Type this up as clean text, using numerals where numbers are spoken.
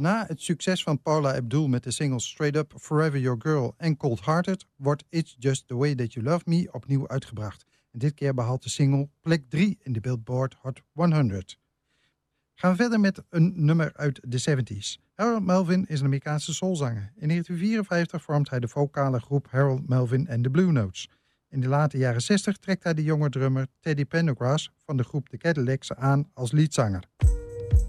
Na het succes van Paula Abdul met de singles Straight Up, Forever Your Girl en Cold Hearted wordt It's Just The Way That You Love Me opnieuw uitgebracht. En dit keer behaalt de single plek 3 in de Billboard Hot 100. Gaan we verder met een nummer uit de 70s. Harold Melvin is een Amerikaanse soulzanger. In 1954 vormt hij de vocale groep Harold Melvin and the Blue Notes. In de late jaren 60 trekt hij de jonge drummer Teddy Pendergrass van de groep The Cadillacs aan als leadzanger.